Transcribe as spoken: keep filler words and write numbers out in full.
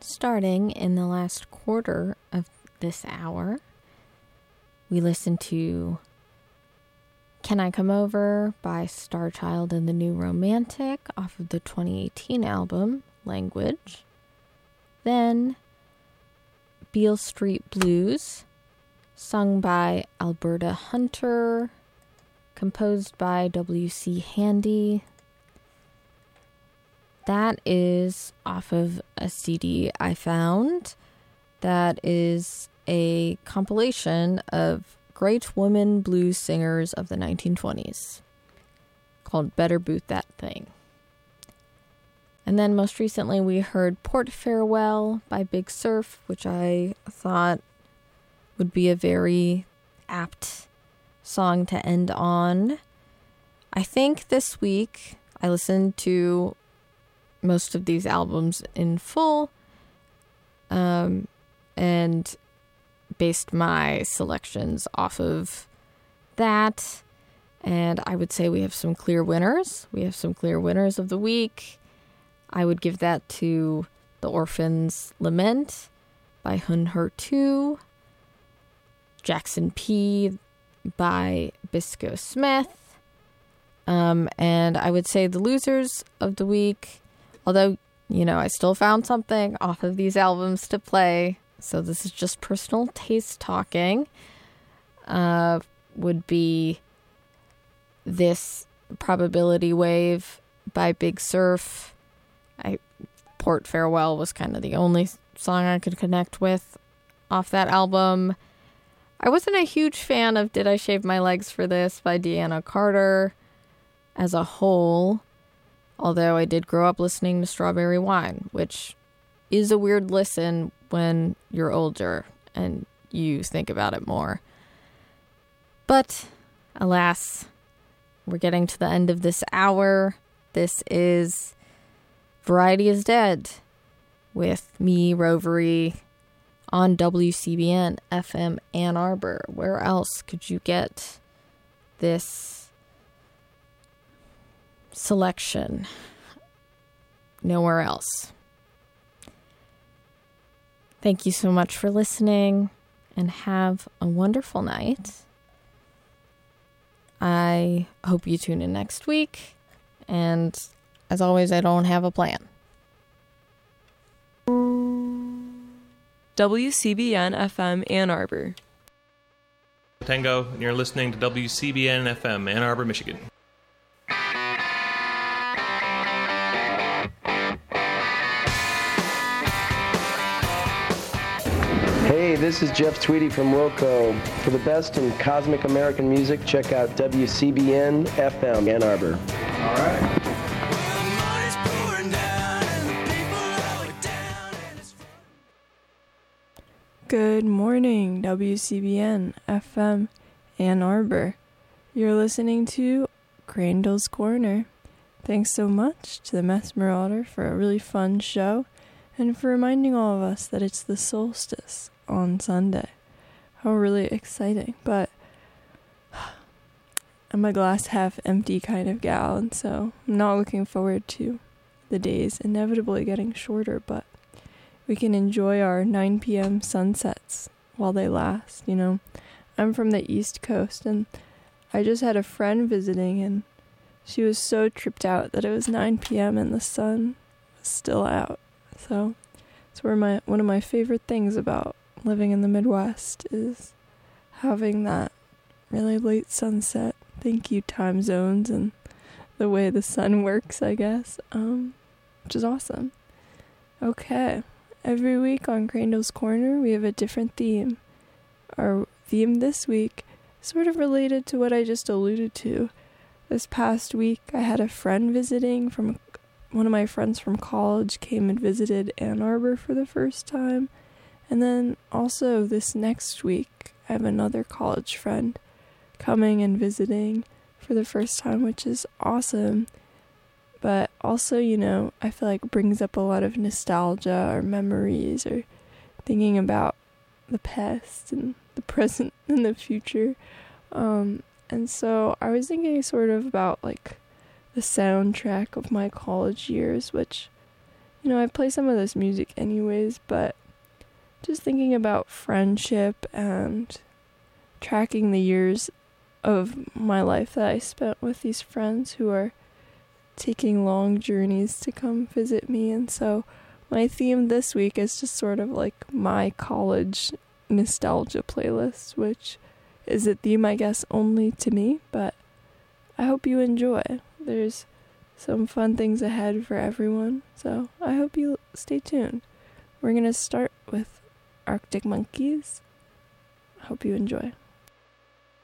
Starting in the last quarter of this hour, we listened to Can I Come Over by Starchild and the New Romantic off of the twenty eighteen album Language. Then Beale Street Blues, sung by Alberta Hunter, composed by W C Handy. That is off of a C D I found that is a compilation of great women blues singers of the nineteen twenties called Better Boot That Thing. And then most recently we heard Port Farewell by Big Surf, which I thought would be a very apt song to end on. I think this week I listened to most of these albums in full, um, and based my selections off of that. And I would say we have some clear winners. We have some clear winners of the week. I would give that to The Orphan's Lament by Hun Her two, Jackson P by Bisco Smith, um, and I would say the losers of the week, although, you know, I still found something off of these albums to play, so this is just personal taste talking, uh, would be this Probability Wave by Big Surf. I Port Farewell was kind of the only song I could connect with off that album. I wasn't a huge fan of Did I Shave My Legs for This by Deanna Carter as a whole, although I did grow up listening to Strawberry Wine, which is a weird listen when you're older and you think about it more. But alas, we're getting to the end of this hour. This is Variety is Dead with me, Rovery, on W C B N F M Ann Arbor. Where else could you get this selection? Nowhere else. Thank you so much for listening, and have a wonderful night. I hope you tune in next week, and as always, I don't have a plan. W C B N F M Ann Arbor. Tango, and you're listening to W C B N F M Ann Arbor, Michigan. Hey, this is Jeff Tweedy from Wilco. For the best in cosmic American music, check out W C B N F M Ann Arbor. All right. Good morning, W C B N F M Ann Arbor. You're listening to Crandall's Corner. Thanks so much to the Mess Marauder for a really fun show, and for reminding all of us that it's the solstice on Sunday. How really exciting. But I'm a glass half empty kind of gal, and so I'm not looking forward to the days inevitably getting shorter, but we can enjoy our nine p.m. sunsets while they last, you know. I'm from the East Coast, and I just had a friend visiting, and she was so tripped out that it was nine p.m. and the sun was still out. So it's where my one of my favorite things about living in the Midwest is having that really late sunset. Thank you, time zones and the way the sun works, I guess, um, which is awesome. Okay. Every week on Crandall's Corner, we have a different theme. Our theme this week is sort of related to what I just alluded to. This past week, I had a friend visiting from, one of my friends from college came and visited Ann Arbor for the first time. And then also this next week, I have another college friend coming and visiting for the first time, which is awesome. But also, you know, I feel like brings up a lot of nostalgia or memories or thinking about the past and the present and the future. Um, and so I was thinking sort of about like the soundtrack of my college years, which, you know, I play some of this music anyways, but just thinking about friendship and tracking the years of my life that I spent with these friends who are taking long journeys to come visit me. And so my theme this week is just sort of like my college nostalgia playlist, which is a theme, I guess, only to me, but I hope you enjoy. There's some fun things ahead for everyone, so I hope you stay tuned. We're going to start with Arctic Monkeys. I hope you enjoy.